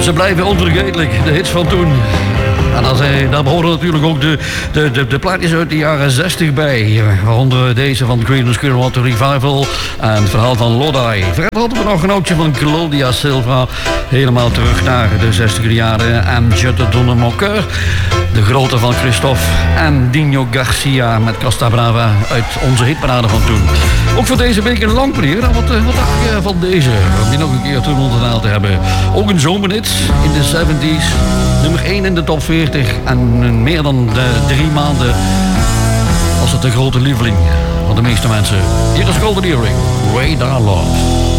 Ze blijven onvergetelijk, de hits van toen. En daar behoren natuurlijk ook de plaatjes uit de jaren 60 bij. Waaronder deze van Creedence Clearwater Revival en het verhaal van Lodi. Verder hadden we nog een oudje van Claudia Silva. Helemaal terug naar de 60er jaren. En Jutta Donner Moqueur. De grote van Christophe. En Dino Garcia met Costa Brava uit onze hitparade van toen. Ook voor deze week een lang meneer. Wat dacht je van deze? Om die nog een keer toen onderhaald te hebben. Ook een zomerhit in de 70s. Nummer 1 in de top 40. En meer dan 3 maanden was het de grote lieveling van de meeste mensen. Hier is Golden Earring. Radar Love.